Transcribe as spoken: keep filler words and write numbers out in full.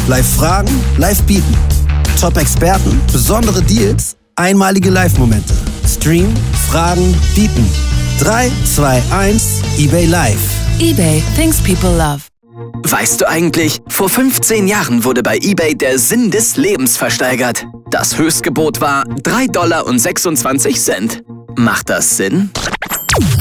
Live fragen, live bieten. Top-Experten, besondere Deals, einmalige Live-Momente. Stream, fragen, bieten. drei, zwei, eins, eBay Live. eBay, things people love. Weißt du eigentlich, vor fünfzehn Jahren wurde bei eBay der Sinn des Lebens versteigert. Das Höchstgebot war drei Dollar und sechsundzwanzig Cent. Macht das Sinn?